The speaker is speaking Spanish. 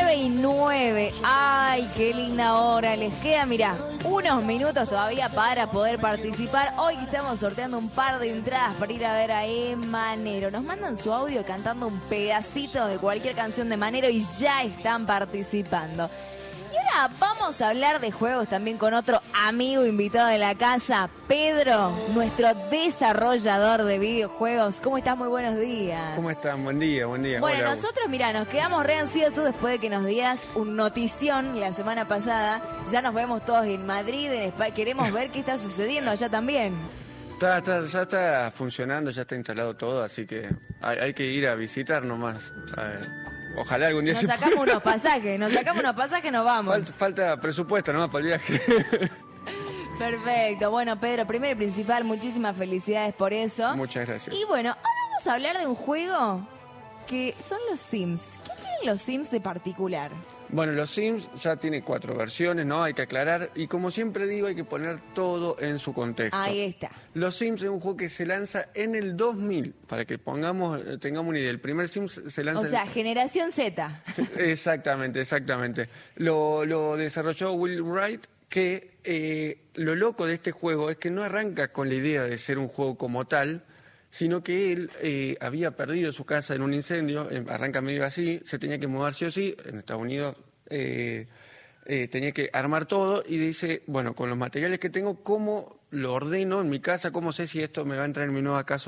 9:09. Ay, qué linda hora. Les queda, mirá, unos minutos todavía para poder participar. Hoy estamos sorteando un par de entradas para ir a ver a Manero. Nos mandan su audio cantando un pedacito de cualquier canción de Manero y ya están participando. Y ahora vamos a hablar de juegos también con otro amigo invitado de la casa, Pedro, nuestro desarrollador de videojuegos. ¿Cómo estás? Muy buenos días. ¿Cómo están? Buen día, buen día. Bueno, hola. nosotros, mira, nos quedamos re ansiosos después de que nos dieras un notición la semana pasada. Ya nos vemos todos en Madrid, en España. Queremos ver qué está sucediendo allá también. Ya está funcionando, ya está instalado todo, así que hay que ir a visitar nomás. Ojalá algún día Nos sacamos unos pasajes, nos vamos. Falta presupuesto nomás para el viaje. Perfecto. Bueno, Pedro, primero y principal, muchísimas felicidades por eso. Muchas gracias. Y bueno, ahora vamos a hablar de un juego que son los Sims. ¿Qué tienen los Sims de particular? Bueno, los Sims ya tiene 4 versiones, ¿no? Hay que aclarar. Y como siempre digo, hay que poner todo en su contexto. Ahí está. Los Sims es un juego que se lanza en el 2000. Para que tengamos una idea. El primer Sims se lanza... O sea, generación Z. Exactamente. Lo desarrolló Will Wright, que lo loco de este juego es que no arranca con la idea de ser un juego como tal, sino que él había perdido su casa en un incendio, arranca medio así, se tenía que mudar sí o sí, en Estados Unidos tenía que armar todo y dice, bueno, con los materiales que tengo, ¿cómo lo ordeno en mi casa? ¿Cómo sé si esto me va a entrar en mi nueva casa